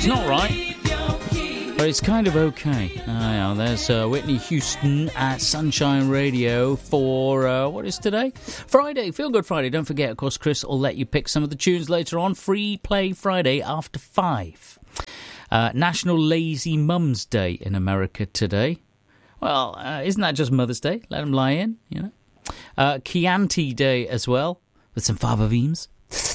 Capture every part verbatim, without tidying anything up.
It's not right, but it's kind of okay. Uh, yeah, there's uh, Whitney Houston at Sunshine Radio for, uh, what is today? Friday, Feel Good Friday. Don't forget, of course, Chris will let you pick some of the tunes later on. Free Play Friday after five. Uh, National Lazy Mums Day in America today. Well, uh, isn't that just Mother's Day? Let them lie in, you know. Uh, Chianti Day as well, with some fava beans.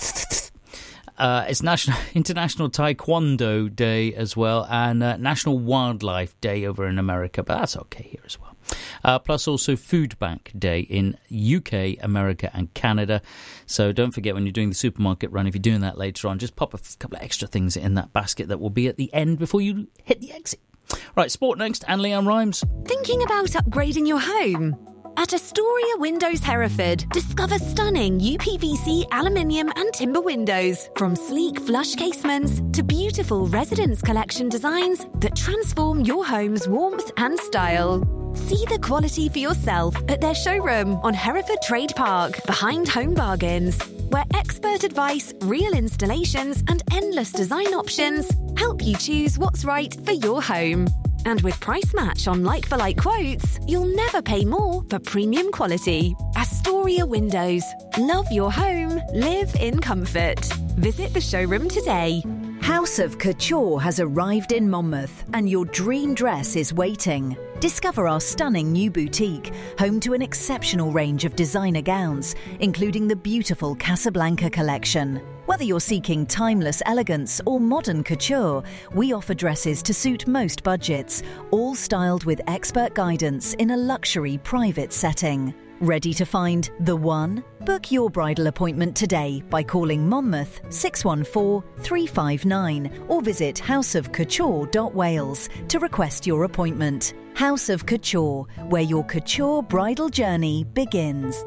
Uh, it's National International Taekwondo Day as well, and uh, National Wildlife Day over in America, but that's okay here as well. Uh, plus also Food Bank Day in U K, America and Canada. So don't forget, when you're doing the supermarket run, if you're doing that later on, just pop a f- couple of extra things in that basket that will be at the end before you hit the exit. Right, sport next, and Leanne Rhymes. Thinking about upgrading your home? At Astoria Windows Hereford, discover stunning U P V C, aluminium and timber windows. From sleek flush casements to beautiful residence collection designs that transform your home's warmth and style. See the quality for yourself at their showroom on Hereford Trade Park, behind Home Bargains, where expert advice, real installations and endless design options help you choose what's right for your home. And with Price Match on like-for-like quotes, you'll never pay more for premium quality. Astoria Windows. Love your home. Live in comfort. Visit the showroom today. House of Couture has arrived in Monmouth, and your dream dress is waiting. Discover our stunning new boutique, home to an exceptional range of designer gowns, including the beautiful Casablanca collection. Whether you're seeking timeless elegance or modern couture, we offer dresses to suit most budgets, all styled with expert guidance in a luxury private setting. Ready to find the one? Book your bridal appointment today by calling Monmouth six one four, three five nine or visit house of couture dot wales to request your appointment. House of Couture, where your couture bridal journey begins.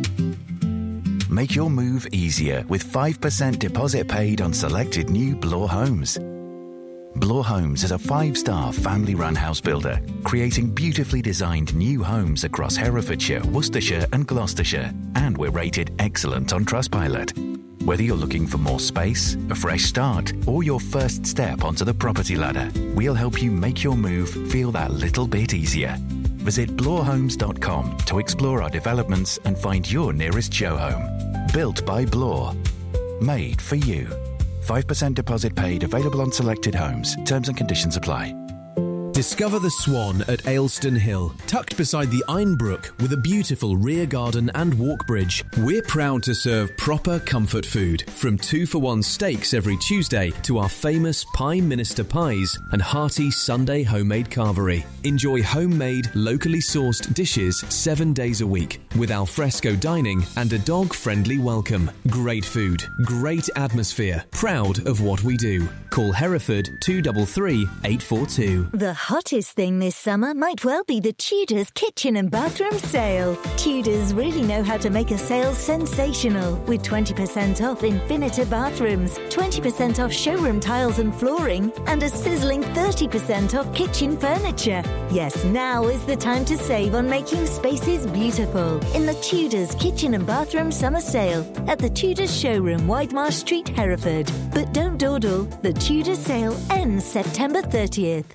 Make your move easier with five percent deposit paid on selected new Bloor homes. Bloor Homes is a five-star family-run house builder, creating beautifully designed new homes across Herefordshire, Worcestershire and Gloucestershire, and we're rated excellent on Trustpilot. Whether you're looking for more space, a fresh start, or your first step onto the property ladder, we'll help you make your move feel that little bit easier. Visit bloor homes dot com to explore our developments and find your nearest show home. Built by Bloor. Made for you. five percent deposit paid, available on selected homes. Terms and conditions apply. Discover the Swan at Aylstone Hill, tucked beside the Aynbrook with a beautiful rear garden and walk bridge. We're proud to serve proper comfort food, from two-for-one steaks every Tuesday to our famous Pie Minister pies and hearty Sunday homemade carvery. Enjoy homemade, locally sourced dishes seven days a week with alfresco dining and a dog-friendly welcome. Great food, great atmosphere, proud of what we do. Call Hereford two three three, eight four two. The hottest thing this summer might well be the Tudors kitchen and bathroom sale. Tudors really know how to make a sale sensational, with twenty percent off Infinita bathrooms, twenty percent off showroom tiles and flooring, and a sizzling thirty percent off kitchen furniture. Yes, now is the time to save on making spaces beautiful in the Tudors kitchen and bathroom summer sale at the Tudors showroom, Widemarsh Street, Hereford. But don't dawdle, the Tudors sale ends September thirtieth.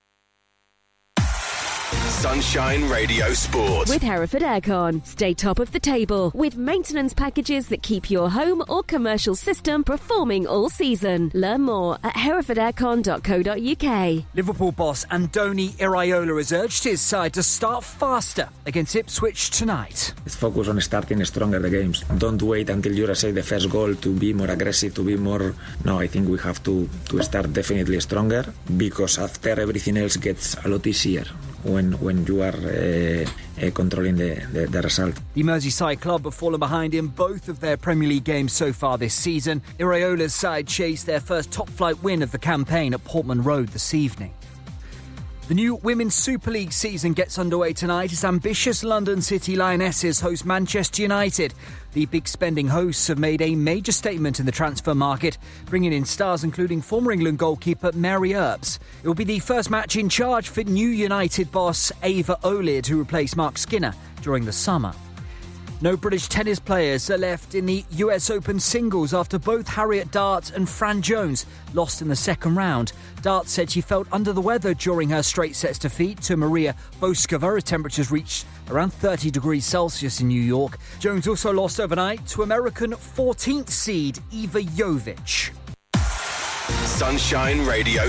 Sunshine Radio Sport. With Hereford Aircon. Stay top of the table with maintenance packages that keep your home or commercial system performing all season. Learn more at hereford aircon dot co dot uk. Liverpool boss Andoni Iraola has urged his side to start faster against Ipswich tonight. Let's focus on starting stronger the games. Don't wait until you receive the first goal to be more aggressive, to be more... No, I think we have to, to start definitely stronger, because after everything else gets a lot easier when when you are uh, uh, controlling the, the, the result. The Merseyside club have fallen behind in both of their Premier League games so far this season. Iraola's side chased their first top-flight win of the campaign at Portman Road this evening. The new Women's Super League season gets underway tonight as ambitious London City Lionesses host Manchester United. The big spending hosts have made a major statement in the transfer market, bringing in stars including former England goalkeeper Mary Earps. It will be the first match in charge for new United boss Ava Olid, who replaced Mark Skinner during the summer. No British tennis players are left in the U S Open singles after both Harriet Dart and Fran Jones lost in the second round. Dart said she felt under the weather during her straight sets defeat to Maria Boskova as temperatures reached around thirty degrees Celsius in New York. Jones also lost overnight to American fourteenth seed Eva Jovic. Sunshine Radio